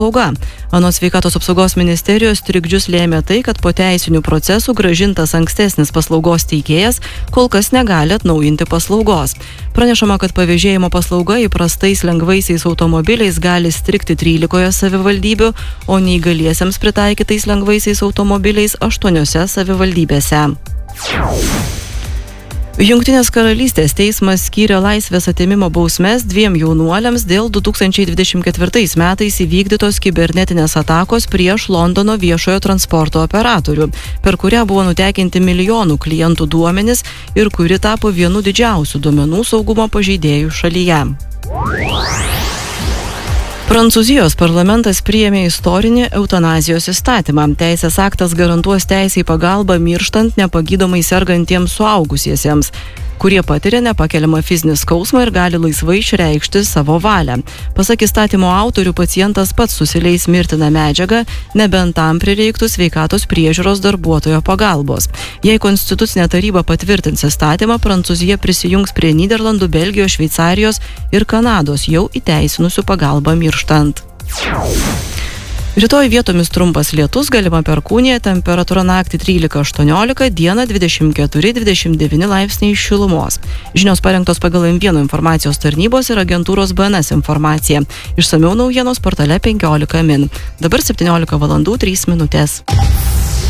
paslauga. Anot sveikatos apsaugos ministerijos trikdžius lėmė tai, kad po teisinių procesų grąžintas ankstesnis paslaugos teikėjas kol kas negali atnaujinti paslaugos. Pranešama, kad pavėžėjimo paslauga įprastais lengvaisiais automobiliais gali strigti 13 savivaldybių, o neįgaliesiems pritaikytais lengvaisiais automobiliais 8 savivaldybėse. Jungtinės karalystės teismas skyrė laisvės atėmimo bausmes 2 jaunuoliams dėl 2024 metais įvykdytos kibernetinės atakos prieš Londono viešojo transporto operatorių, per kurią buvo nutekinti milijonų klientų duomenys ir kuri tapo vienu didžiausių duomenų saugumo pažeidėjų šalyje. Prancūzijos parlamentas priėmė istorinį eutanazijos įstatymą. Teisės aktas garantuos teisę į pagalbą mirštant nepagydomai sergantiems suaugusiesiems, kurie patiria nepakeliamą fizinį skausmą ir gali laisvai išreikšti savo valią. Pasak įstatymo autorių, pacientas pats susileis mirtiną medžiagą, nebent tam prireiktų sveikatos priežiūros darbuotojo pagalbos. Jei Konstitucinė taryba patvirtins įstatymą, Prancūzija prisijungs prie Nyderlandų, Belgijos, Šveicarijos ir Kanados jau įteisinusių pagalbą mirštant. Rytoj vietomis trumpas lietus, galima perkūnija, temperatūra naktį 13–18, dieną 24–29 laipsniai šilumos. Žinios parengtos pagal M1 informacijos tarnybos ir agentūros BNS informaciją. Išsamiau naujienos portale 15 min. Dabar 17:03 minutės.